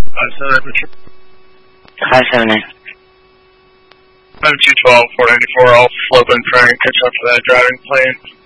579. 212, 494, I'll float in front and catch up for that driving plane.